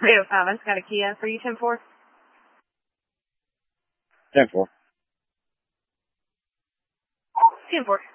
305, I just got a Kia for you, 10-4. 10-4. 10-4.